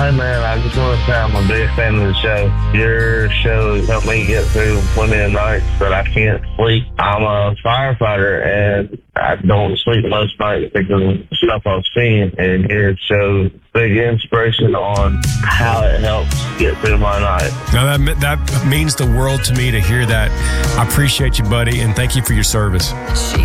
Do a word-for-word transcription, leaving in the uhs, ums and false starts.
Hey, man, I just want to say I'm a big fan of the show. Your show has helped me get through plenty of nights that I can't sleep. I'm a firefighter, and I don't sleep most nights because of the stuff I've seen, and your show big inspiration on how it helps get through my night. Now, that, that means the world to me to hear that. I appreciate you, buddy, and thank you for your service.